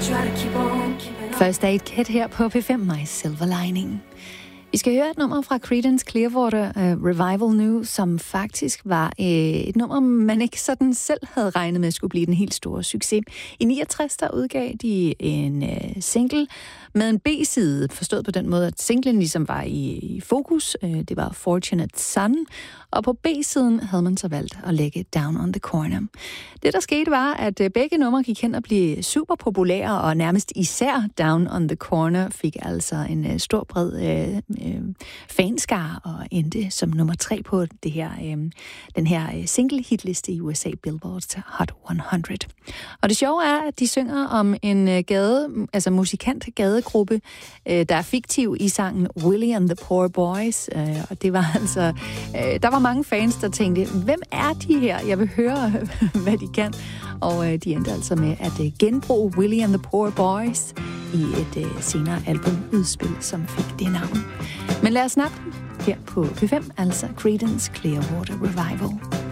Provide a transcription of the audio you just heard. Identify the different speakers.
Speaker 1: First Aid Kit her på P5, My Silver Lining. Vi skal høre et nummer fra Creedence Clearwater Revival nu, som faktisk var et nummer, man ikke sådan selv havde regnet med skulle blive den helt store succes. I 69 der udgav de en single med en B-side, forstået på den måde, at singlen ligesom var i fokus. Det var Fortunate Son, og på B-siden havde man så valgt at lægge Down on the Corner. Det, der skete, var, at begge numre gik hen og blev super populære, og nærmest især Down on the Corner fik altså en stor bred fanskare og endte som nummer 3 på det her, den her single-hitliste i USA Billboard's Hot 100. Og det sjove er, at de synger om en musikant-gadegruppe, der er fiktiv i sangen Willie and the Poor Boys. Og det var altså... der var mange fans, der tænkte, hvem er de her? Jeg vil høre, hvad de kan. Og de endte altså med at genbruge Willie and the Poor Boys i et senere albumudspil, som fik det navn. Men lad os snakke her på P5, altså Creedence Clearwater Revival.